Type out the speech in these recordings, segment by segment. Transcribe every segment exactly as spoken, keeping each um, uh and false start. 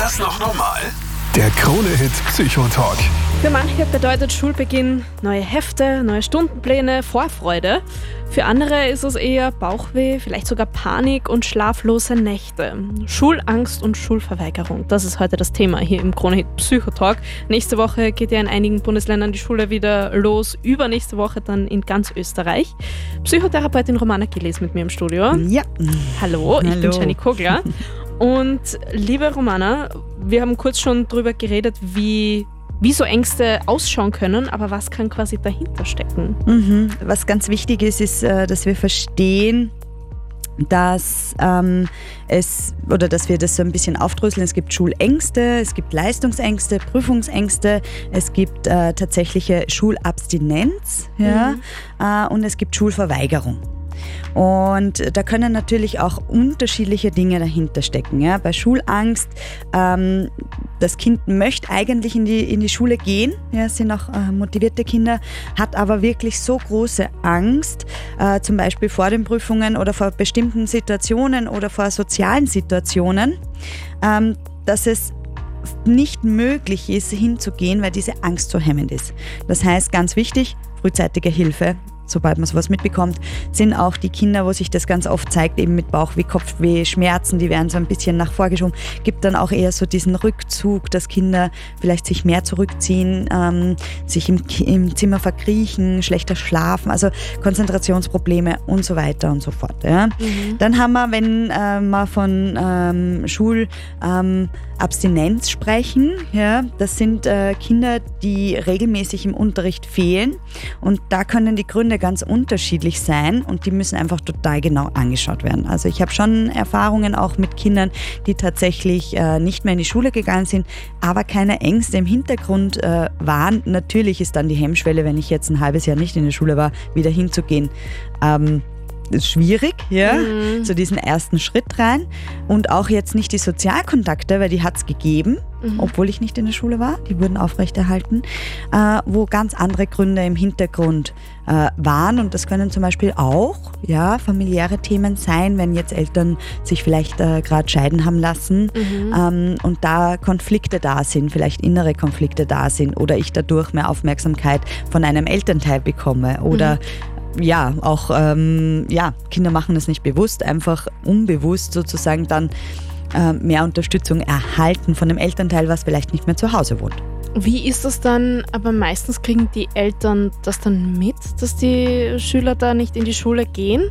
das noch normal? Der Krone-Hit Psychotalk. Für manche bedeutet Schulbeginn neue Hefte, neue Stundenpläne, Vorfreude. Für andere ist es eher Bauchweh, vielleicht sogar Panik und schlaflose Nächte. Schulangst und Schulverweigerung, das ist heute das Thema hier im Krone-Hit Psychotalk. Nächste Woche geht ja in einigen Bundesländern die Schule wieder los, übernächste Woche dann in ganz Österreich. Psychotherapeutin Romana Gill ist mit mir im Studio. Ja. Hallo, ich Hallo. bin Jenny Kogler. Und liebe Romana, wir haben kurz schon drüber geredet, wie, wie so Ängste ausschauen können, aber was kann quasi dahinter stecken? Mhm. Was ganz wichtig ist, ist, dass wir verstehen, dass ähm, es oder dass wir das so ein bisschen aufdröseln. Es gibt Schulängste, es gibt Leistungsängste, Prüfungsängste, es gibt äh, tatsächliche Schulabstinenz, ja, Mhm. äh, und es gibt Schulverweigerung. Und da können natürlich auch unterschiedliche Dinge dahinter stecken. Ja. Bei Schulangst, ähm, das Kind möchte eigentlich in die, in die Schule gehen, ja, es sind auch äh, motivierte Kinder, hat aber wirklich so große Angst, äh, zum Beispiel vor den Prüfungen oder vor bestimmten Situationen oder vor sozialen Situationen, ähm, dass es nicht möglich ist, hinzugehen, weil diese Angst so hemmend ist. Das heißt, ganz wichtig, frühzeitige Hilfe. Sobald man sowas mitbekommt, sind auch die Kinder, wo sich das ganz oft zeigt, eben mit Bauchweh, Kopfweh, Schmerzen, die werden so ein bisschen nach vorgeschoben. Gibt dann auch eher so diesen Rückzug, dass Kinder vielleicht sich mehr zurückziehen, ähm, sich im, im Zimmer verkriechen, schlechter schlafen, also Konzentrationsprobleme und so weiter und so fort. Ja. Mhm. Dann haben wir, wenn äh, wir von ähm, Schulabstinenz ähm, sprechen, ja, das sind äh, Kinder, die regelmäßig im Unterricht fehlen, und da können die Gründe ganz unterschiedlich sein und die müssen einfach total genau angeschaut werden. Also ich habe schon Erfahrungen auch mit Kindern, die tatsächlich äh, nicht mehr in die Schule gegangen sind, aber keine Ängste im Hintergrund äh, waren. Natürlich ist dann die Hemmschwelle, wenn ich jetzt ein halbes Jahr nicht in der Schule war, wieder hinzugehen, ähm, ist schwierig, ja, Mhm. zu diesen ersten Schritt rein. Und auch jetzt nicht die Sozialkontakte, weil die hat es gegeben, Mhm. obwohl ich nicht in der Schule war, die wurden aufrechterhalten, äh, wo ganz andere Gründe im Hintergrund äh, waren. Und das können zum Beispiel auch ja, familiäre Themen sein, wenn jetzt Eltern sich vielleicht äh, gerade scheiden haben lassen, Mhm. ähm, und da Konflikte da sind, vielleicht innere Konflikte da sind oder ich dadurch mehr Aufmerksamkeit von einem Elternteil bekomme oder ja, auch ähm, ja, Kinder machen das nicht bewusst, einfach unbewusst sozusagen dann äh, mehr Unterstützung erhalten von dem Elternteil, was vielleicht nicht mehr zu Hause wohnt. Wie ist das dann, aber meistens kriegen die Eltern das dann mit, dass die Schüler da nicht in die Schule gehen?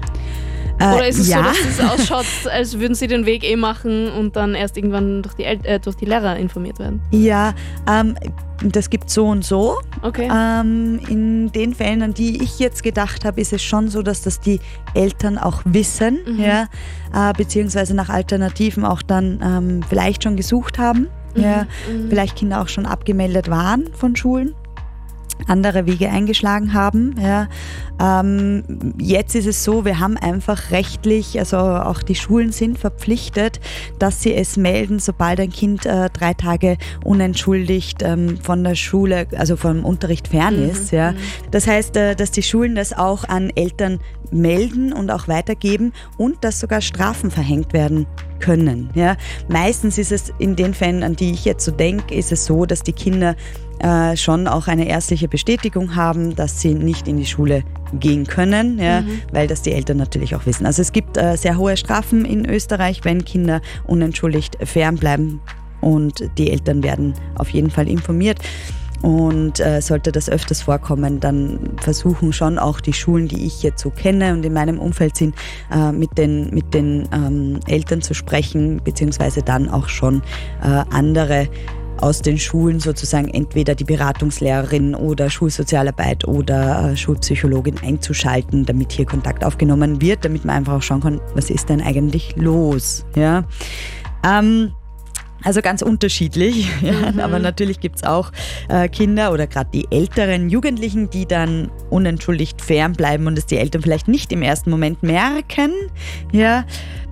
Äh, Oder ist es ja. so, dass es ausschaut, als würden sie den Weg eh machen und dann erst irgendwann durch die, El- äh, durch die Lehrer informiert werden? Ja, ähm, das gibt so und so. Okay. Ähm, in den Fällen, an die ich jetzt gedacht habe, ist es schon so, dass das die Eltern auch wissen, Mhm. ja, äh, beziehungsweise nach Alternativen auch dann ähm, vielleicht schon gesucht haben, ja, Mhm. vielleicht Kinder auch schon abgemeldet waren von Schulen, andere Wege eingeschlagen haben. Ja. Ähm, jetzt ist es so, wir haben einfach rechtlich, also auch die Schulen sind verpflichtet, dass sie es melden, sobald ein Kind äh, drei Tage unentschuldigt ähm, von der Schule, also vom Unterricht fern Mhm. ist. Ja. Mhm. Das heißt, äh, dass die Schulen das auch an Eltern melden und auch weitergeben und dass sogar Strafen verhängt werden können. Ja. Meistens ist es in den Fällen, an die ich jetzt so denke, ist es so, dass die Kinder äh, schon auch eine ärztliche Bestätigung haben, dass sie nicht in die Schule gehen können, ja, Mhm. weil das die Eltern natürlich auch wissen. Also es gibt äh, sehr hohe Strafen in Österreich, wenn Kinder unentschuldigt fernbleiben, und die Eltern werden auf jeden Fall informiert. Und äh, sollte das öfters vorkommen, dann versuchen schon auch die Schulen, die ich jetzt so kenne und in meinem Umfeld sind, äh, mit den, mit den ähm, Eltern zu sprechen, beziehungsweise dann auch schon äh, andere aus den Schulen sozusagen, entweder die Beratungslehrerin oder Schulsozialarbeit oder äh, Schulpsychologin einzuschalten, damit hier Kontakt aufgenommen wird, damit man einfach auch schauen kann, was ist denn eigentlich los. Ja? Ähm, Also ganz unterschiedlich, ja, Mhm. aber natürlich gibt es auch äh, Kinder oder gerade die älteren Jugendlichen, die dann unentschuldigt fernbleiben und es die Eltern vielleicht nicht im ersten Moment merken. Ja,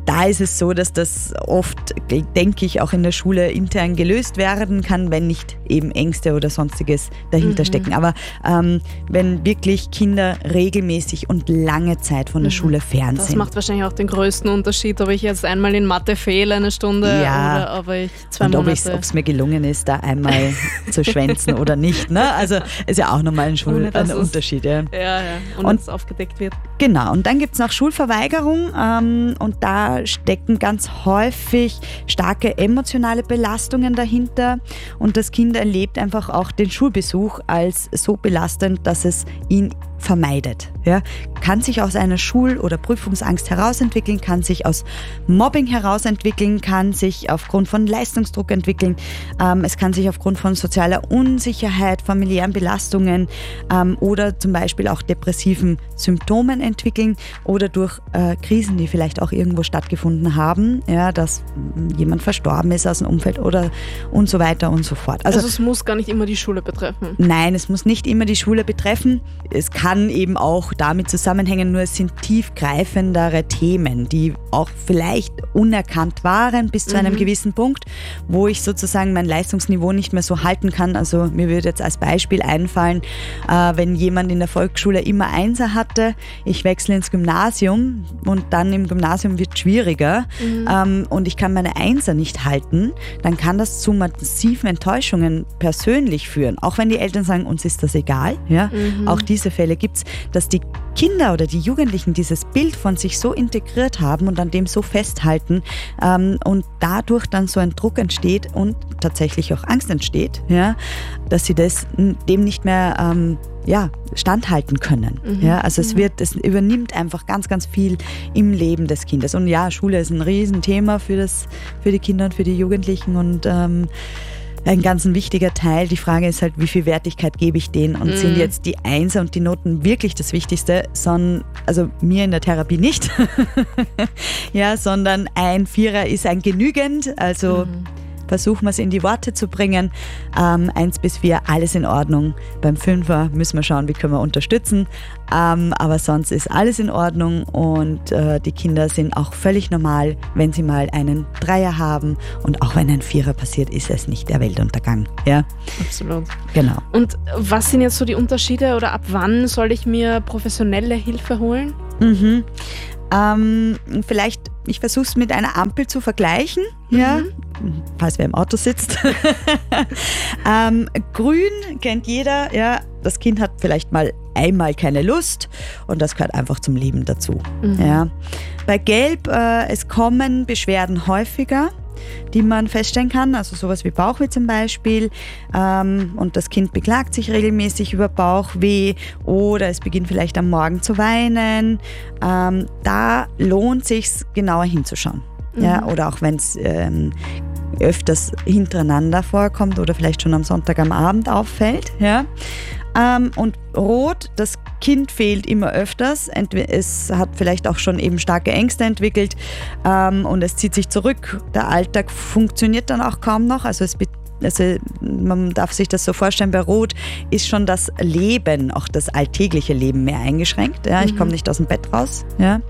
da ist es so, dass das oft, denke ich, auch in der Schule intern gelöst werden kann, wenn nicht eben Ängste oder Sonstiges dahinter mhm. stecken. Aber ähm, wenn wirklich Kinder regelmäßig und lange Zeit von der mhm. Schule fern das sind. Das macht wahrscheinlich auch den größten Unterschied, ob ich jetzt einmal in Mathe fehle eine Stunde ja. oder ob ich zwei und Monate... ob es mir gelungen ist, da einmal zu schwänzen oder nicht. Ne? Also ist ja auch nochmal ein, Schul- Ohne, ein Unterschied. Ja, ja, ja. Und, und dass es aufgedeckt wird. Genau, und dann gibt es noch Schulverweigerung ähm, und da stecken ganz häufig starke emotionale Belastungen dahinter und das Kind erlebt einfach auch den Schulbesuch als so belastend, dass es ihn vermeidet. Ja? Kann sich aus einer Schul- oder Prüfungsangst herausentwickeln, kann sich aus Mobbing herausentwickeln, kann sich aufgrund von Leistungsdruck entwickeln, ähm, es kann sich aufgrund von sozialer Unsicherheit, familiären Belastungen ähm, oder zum Beispiel auch depressiven Symptomen entwickeln oder durch äh, Krisen, die vielleicht auch irgendwo stattgefunden haben, ja, dass jemand verstorben ist aus dem Umfeld oder und so weiter und so fort. Also, also es muss gar nicht immer die Schule betreffen? Nein, es muss nicht immer die Schule betreffen. Es kann eben auch damit zusammenhängen, nur es sind tiefgreifendere Themen, die auch vielleicht unerkannt waren bis zu einem mhm. gewissen Punkt, wo ich sozusagen mein Leistungsniveau nicht mehr so halten kann. Also mir würde jetzt als Beispiel einfallen, äh, wenn jemand in der Volksschule immer Einser hatte, ich wechsle ins Gymnasium und dann im Gymnasium wird es schwieriger mhm. ähm, und ich kann meine Einser nicht halten, dann kann das zu massiven Enttäuschungen persönlich führen. Auch wenn die Eltern sagen, uns ist das egal. Ja? Mhm. Auch diese Fälle gibt es, dass die Kinder oder die Jugendlichen dieses Bild von sich so integriert haben und an dem so festhalten ähm, und dadurch dann so ein Druck entsteht und tatsächlich auch Angst entsteht, ja, dass sie das dem nicht mehr ähm, ja, standhalten können. Mhm. Ja, also es wird, es übernimmt einfach ganz, ganz viel im Leben des Kindes. Und ja, Schule ist ein Riesenthema für das, für die Kinder und für die Jugendlichen und ähm, ein ganz ein wichtiger Teil. Die Frage ist halt, wie viel Wertigkeit gebe ich denen und mm. sind jetzt die Einser und die Noten wirklich das Wichtigste, sondern, also mir in der Therapie nicht, ja, sondern ein Vierer ist ein genügend, also mm. versuchen wir es in die Worte zu bringen. Ähm, eins bis vier, alles in Ordnung. Beim Fünfer müssen wir schauen, wie können wir unterstützen. Ähm, aber sonst ist alles in Ordnung und äh, die Kinder sind auch völlig normal, wenn sie mal einen Dreier haben. Und auch wenn ein Vierer passiert, ist es nicht der Weltuntergang. Ja? Absolut. Genau. Und was sind jetzt so die Unterschiede oder ab wann soll ich mir professionelle Hilfe holen? Mhm. Ähm, vielleicht, ich versuche es mit einer Ampel zu vergleichen, mhm. ja, falls wer im Auto sitzt. ähm, grün kennt jeder, ja, das Kind hat vielleicht mal einmal keine Lust und das gehört einfach zum Leben dazu. Mhm. Ja. Bei Gelb, äh, es kommen Beschwerden häufiger, die man feststellen kann, also sowas wie Bauchweh zum Beispiel, ähm, und das Kind beklagt sich regelmäßig über Bauchweh oder es beginnt vielleicht am Morgen zu weinen. Ähm, da lohnt es sich genauer hinzuschauen. Mhm. Ja, oder auch wenn es ähm, öfters hintereinander vorkommt oder vielleicht schon am Sonntag am Abend auffällt. Ja. Ähm, und Rot, das Kind fehlt immer öfters. Es hat vielleicht auch schon eben starke Ängste entwickelt ähm, und es zieht sich zurück. Der Alltag funktioniert dann auch kaum noch. Also, es, also man darf sich das so vorstellen, bei Rot ist schon das Leben, auch das alltägliche Leben mehr eingeschränkt. Ja? Ich komme nicht aus dem Bett raus. Ja?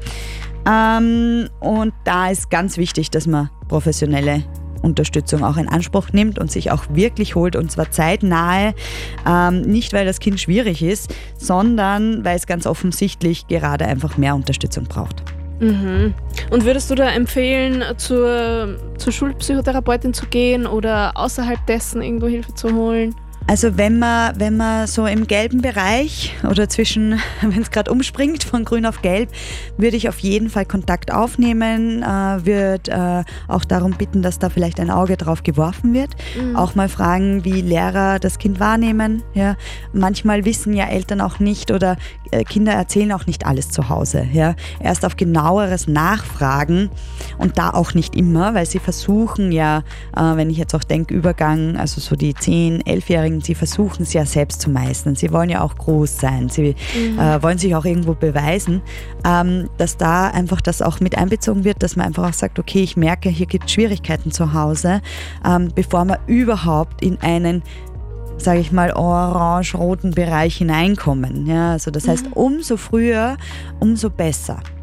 Ähm, und da ist ganz wichtig, dass man professionelle Unterstützung auch in Anspruch nimmt und sich auch wirklich holt und zwar zeitnahe, ähm, nicht weil das Kind schwierig ist, sondern weil es ganz offensichtlich gerade einfach mehr Unterstützung braucht. Mhm. Und würdest du da empfehlen, zur, zur Schulpsychotherapeutin zu gehen oder außerhalb dessen irgendwo Hilfe zu holen? Also wenn man, wenn man so im gelben Bereich oder zwischen, wenn es gerade umspringt von grün auf gelb, würde ich auf jeden Fall Kontakt aufnehmen, äh, würde äh, auch darum bitten, dass da vielleicht ein Auge drauf geworfen wird. Mhm. Auch mal fragen, wie Lehrer das Kind wahrnehmen. Ja. Manchmal wissen ja Eltern auch nicht oder äh, Kinder erzählen auch nicht alles zu Hause. Ja. Erst auf genaueres Nachfragen und da auch nicht immer, weil sie versuchen ja, äh, wenn ich jetzt auch denke, Übergang, also so die zehn-, elfjährigen, sie versuchen es ja selbst zu meistern. Sie wollen ja auch groß sein. Sie mhm. äh, wollen sich auch irgendwo beweisen, ähm, dass da einfach das auch mit einbezogen wird, dass man einfach auch sagt, okay, ich merke, hier gibt es Schwierigkeiten zu Hause, ähm, bevor wir überhaupt in einen, sage ich mal, orange-roten Bereich hineinkommen. Ja, also das heißt, umso früher, umso besser.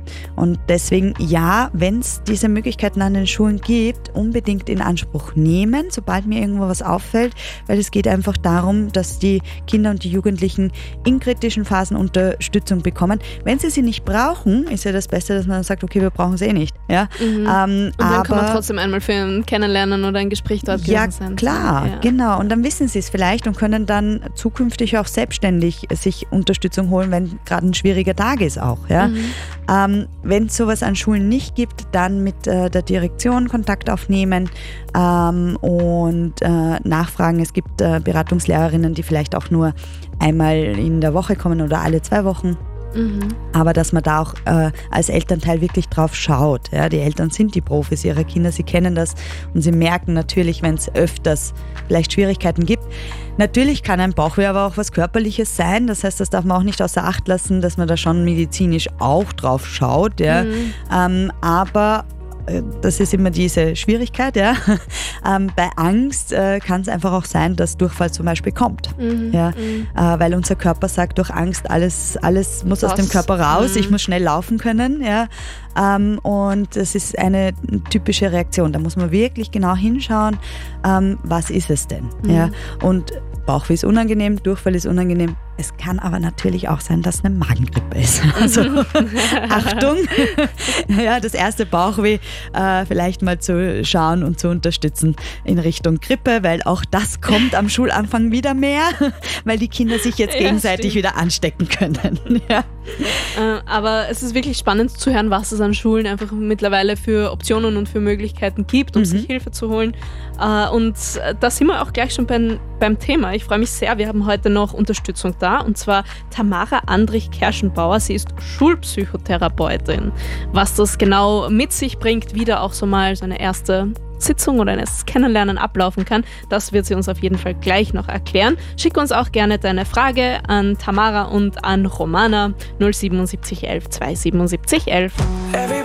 Und deswegen, ja, wenn es diese Möglichkeiten an den Schulen gibt, unbedingt in Anspruch nehmen, sobald mir irgendwo was auffällt, weil es geht einfach darum, dass die Kinder und die Jugendlichen in kritischen Phasen Unterstützung bekommen. Wenn sie sie nicht brauchen, ist ja das Beste, dass man sagt, okay, wir brauchen sie eh nicht. Ja? Mhm. Ähm, und dann aber, kann man trotzdem einmal für ein Kennenlernen oder ein Gespräch dort gewesen ja, sein. Klar, Ja, genau. Und dann wissen sie es vielleicht und können dann zukünftig auch selbstständig sich Unterstützung holen, wenn gerade ein schwieriger Tag ist auch. Ja? Mhm. Ähm, wenn es sowas an Schulen nicht gibt, dann mit äh, der Direktion Kontakt aufnehmen ähm, und äh, nachfragen. Es gibt äh, Beratungslehrerinnen, die vielleicht auch nur einmal in der Woche kommen oder alle zwei Wochen. Mhm. Aber dass man da auch äh, als Elternteil wirklich drauf schaut. Ja? Die Eltern sind die Profis ihrer Kinder, sie kennen das und sie merken natürlich, wenn es öfters vielleicht Schwierigkeiten gibt. Natürlich kann ein Bauchweh aber auch was Körperliches sein. Das heißt, das darf man auch nicht außer Acht lassen, dass man da schon medizinisch auch drauf schaut. Ja? Mhm. Ähm, aber das ist immer diese Schwierigkeit, ja. Ähm, bei Angst äh, kann es einfach auch sein, dass Durchfall zum Beispiel kommt. Mhm. Ja. Mhm. Äh, weil unser Körper sagt, durch Angst, alles, alles muss aus dem Körper raus, Mhm. ich muss schnell laufen können. Ja. Ähm, und das ist eine typische Reaktion. Da muss man wirklich genau hinschauen, ähm, was ist es denn? Mhm. Ja. Und Bauchweh ist unangenehm, Durchfall ist unangenehm. Es kann aber natürlich auch sein, dass es eine Magengrippe ist. Also Achtung, ja, das erste Bauchweh äh, vielleicht mal zu schauen und zu unterstützen in Richtung Grippe, weil auch das kommt am Schulanfang wieder mehr, weil die Kinder sich jetzt Ja, gegenseitig stimmt. wieder anstecken können. Ja. Äh, aber es ist wirklich spannend zu hören, was es an Schulen einfach mittlerweile für Optionen und für Möglichkeiten gibt, um Mhm. sich Hilfe zu holen. Äh, und äh, da sind wir auch gleich schon beim, beim Thema. Ich freue mich sehr, wir haben heute noch Unterstützung da, und zwar Tamara Andrich-Kerschenbauer. Sie ist Schulpsychotherapeutin. Was das genau mit sich bringt, wieder auch so mal so eine erste Sitzung oder ein erstes Kennenlernen ablaufen kann, das wird sie uns auf jeden Fall gleich noch erklären. Schick uns auch gerne deine Frage an Tamara und an Romana null sieben sieben eins eins zwei sieben sieben eins eins.